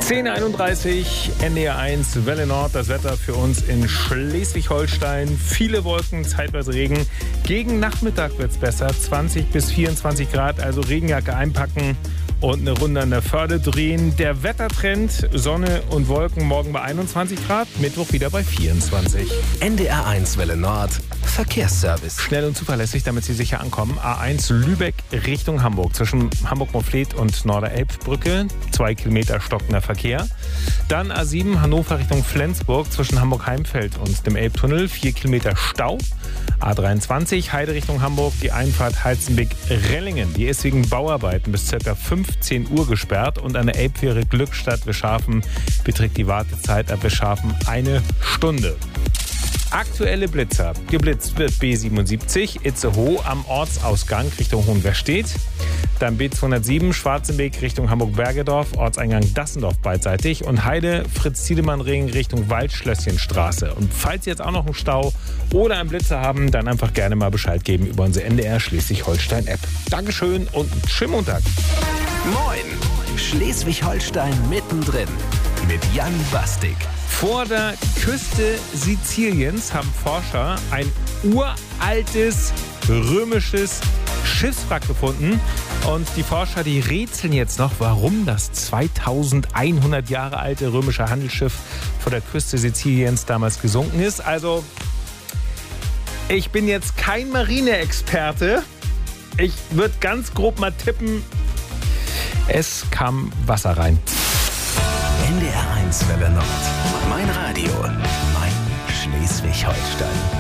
10:31 NDR 1 Welle Nord. Das Wetter für uns in Schleswig-Holstein. Viele Wolken, zeitweise Regen. Gegen Nachmittag wird es besser. 20 bis 24 Grad, also Regenjacke einpacken und eine Runde an der Förde drehen. Der Wettertrend, Sonne und Wolken morgen bei 21 Grad, Mittwoch wieder bei 24. NDR 1 Welle Nord, Verkehrsservice. Schnell und zuverlässig, damit Sie sicher ankommen. A1 Lübeck Richtung Hamburg. Zwischen Hamburg-Mofflet und Norderelbbrücke. 2 Kilometer stockender Verkehr. Dann A7 Hannover Richtung Flensburg. Zwischen Hamburg-Heimfeld und dem Elbtunnel. 4 Kilometer Stau. A23 Heide Richtung Hamburg. Die Einfahrt Heizenbeck-Rellingen. Die ist wegen Bauarbeiten bis ca. 15 Uhr gesperrt. Und an der Elbfähre Glückstadt-Wischhafen beträgt die Wartezeit ab Wischhafen 1 Stunde. Aktuelle Blitzer. Geblitzt wird B77 Itzehoe am Ortsausgang Richtung Hohenwestedt. Dann B207 Schwarzenbeek Richtung Hamburg-Bergedorf, Ortseingang Dassendorf beidseitig. Und Heide Fritz-Tiedemann-Ring Richtung Waldschlösschenstraße. Und falls Sie jetzt auch noch einen Stau oder einen Blitzer haben, dann einfach gerne mal Bescheid geben über unsere NDR Schleswig-Holstein-App. Dankeschön und einen schönen Montag. Moin! Schleswig-Holstein mittendrin mit Jan Bastik. Vor der Küste Siziliens haben Forscher ein uraltes römisches Schiffswrack gefunden. Und die Forscher, die rätseln jetzt noch, warum das 2100 Jahre alte römische Handelsschiff vor der Küste Siziliens damals gesunken ist. Also, ich bin jetzt kein Marineexperte. Ich würde ganz grob mal tippen, es kam Wasser rein. NDR 1 Welle Nord. Mein Radio. Mein Schleswig-Holstein.